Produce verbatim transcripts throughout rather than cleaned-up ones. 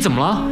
怎么了？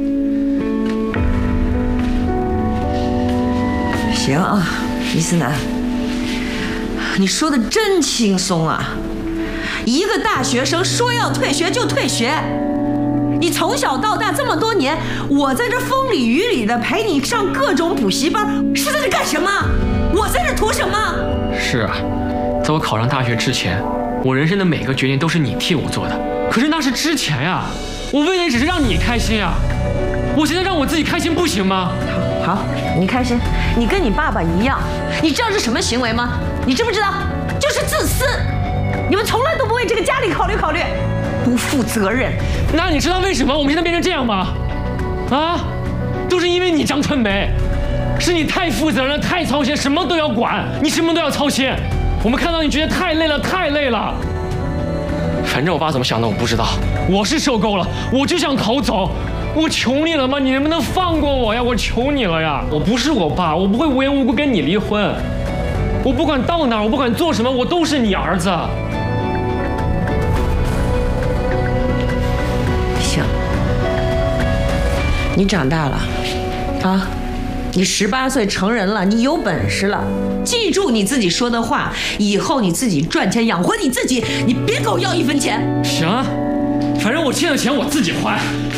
行啊，李思南，你说的真轻松啊！一个大学生说要退学就退学。你从小到大这么多年，我在这风里雨里的陪你上各种补习班，是在这干什么？我在这图什么？ 是啊，在我考上大学之前，我人生的每个决定都是你替我做的。可是那是之前呀，我为的只是让你开心呀。我现在让我自己开心不行吗？ 好，你开心，你跟你爸爸一样，你知道是什么行为吗？你知不知道？就是自私。你们从来都不为这个家里考虑考虑，不负责任。 那你知道为什么我们现在变成这样吗？啊，都是因为你张春梅，是你太负责任了，太操心，什么都要管，你什么都要操心。我们看到你觉得太累了，太累了。反正我爸怎么想的我不知道，我是受够了，我就想逃走。我求你了吗？你能不能放过我呀？我求你了呀！我不是我爸，我不会无缘无故跟你离婚。我不管到哪儿，我不管做什么，我都是你儿子。 行，你长大了，啊，你十八岁成人了，你有本事了，记住你自己说的话，以后你自己赚钱养活你自己，你别给我要一分钱。 行，反正我欠的钱我自己还，